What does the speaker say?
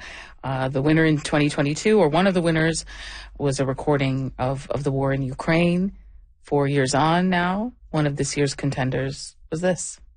The winner in 2022, or one of the winners, was a recording of the war in Ukraine. 4 years on now, one of this year's contenders was this.